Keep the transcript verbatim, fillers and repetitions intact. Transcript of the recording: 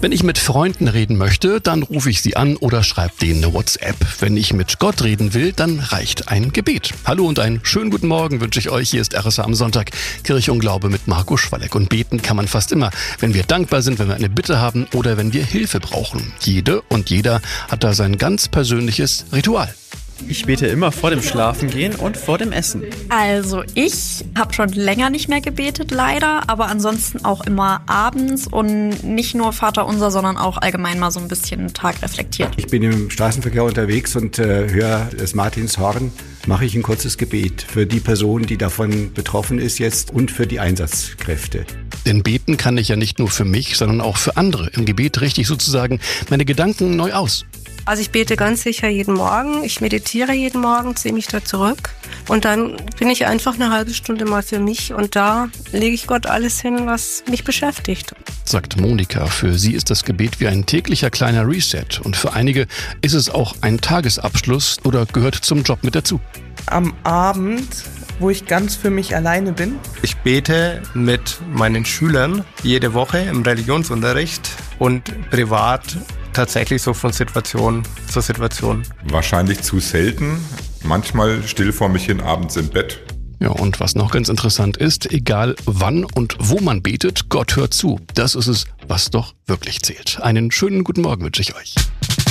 Wenn ich mit Freunden reden möchte, dann rufe ich sie an oder schreibe denen eine WhatsApp. Wenn ich mit Gott reden will, dann reicht ein Gebet. Hallo und einen schönen guten Morgen wünsche ich euch. Hier ist R S A am Sonntag, Kirche und Glaube mit Marco Schwalleck. Und beten kann man fast immer, wenn wir dankbar sind, wenn wir eine Bitte haben oder wenn wir Hilfe brauchen. Jede und jeder hat da sein ganz persönliches Ritual. Ich bete immer vor dem Schlafengehen und vor dem Essen. Also ich habe schon länger nicht mehr gebetet, leider, aber ansonsten auch immer abends und nicht nur Vaterunser, sondern auch allgemein mal so ein bisschen den Tag reflektiert. Ich bin im Straßenverkehr unterwegs und äh, höre das Martinshorn, mache ich ein kurzes Gebet für die Person, die davon betroffen ist jetzt und für die Einsatzkräfte. Denn beten kann ich ja nicht nur für mich, sondern auch für andere. Im Gebet richte ich sozusagen meine Gedanken neu aus. Also ich bete ganz sicher jeden Morgen, ich meditiere jeden Morgen, ziehe mich da zurück und dann bin ich einfach eine halbe Stunde mal für mich und da lege ich Gott alles hin, was mich beschäftigt. Sagt Monika. Für sie ist das Gebet wie ein täglicher kleiner Reset und für einige ist es auch ein Tagesabschluss oder gehört zum Job mit dazu. Am Abend, wo ich ganz für mich alleine bin. Ich bete mit meinen Schülern jede Woche im Religionsunterricht und privat tatsächlich so von Situation zu Situation. Wahrscheinlich zu selten, manchmal still vor mich hin abends im Bett. Ja, und was noch ganz interessant ist, egal wann und wo man betet, Gott hört zu. Das ist es, was doch wirklich zählt. Einen schönen guten Morgen wünsche ich euch.